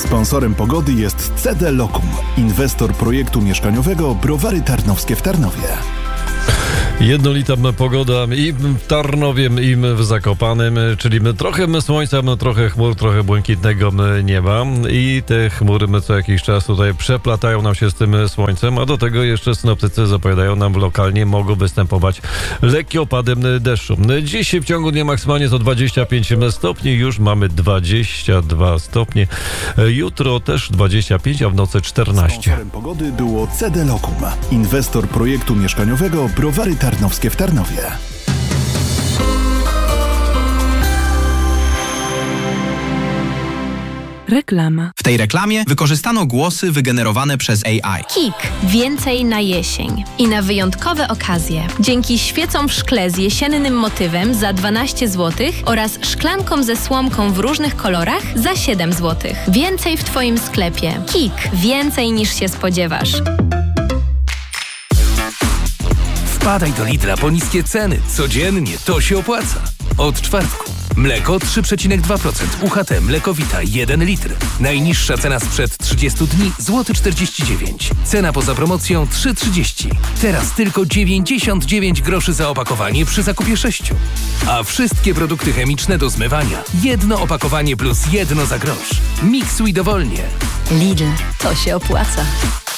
Sponsorem pogody jest CD Lokum, inwestor projektu mieszkaniowego Browary Tarnowskie w Tarnowie. Jednolita pogoda i w Tarnowie, i w Zakopanem, czyli trochę słońca, trochę chmur, trochę błękitnego nieba i te chmury co jakiś czas tutaj przeplatają nam się z tym słońcem, a do tego jeszcze synoptycy zapowiadają nam, lokalnie mogą występować lekkie opady deszczu. Dziś w ciągu dnia maksymalnie to 25 stopni, już mamy 22 stopnie. Jutro też 25, a w nocy 14. Sponsorem pogody było CD Lokum, inwestor projektu mieszkaniowego Browary Tarnowskie w Tarnowie. Reklama. W tej reklamie wykorzystano głosy wygenerowane przez AI. KIK. Więcej na jesień. I na wyjątkowe okazje. Dzięki świecom w szkle z jesiennym motywem za 12 zł oraz szklankom ze słomką w różnych kolorach za 7 zł. Więcej w Twoim sklepie. KIK. Więcej niż się spodziewasz. Wpadaj do Lidla po niskie ceny. Codziennie to się opłaca. Od czwartku. Mleko 3,2%. UHT Mlekowita 1 litr. Najniższa cena sprzed 30 dni złoty 49. Cena poza promocją 3,30. Teraz tylko 99 groszy za opakowanie przy zakupie 6. A wszystkie produkty chemiczne do zmywania. Jedno opakowanie plus jedno za grosz. Miksuj dowolnie. Lidl. To się opłaca.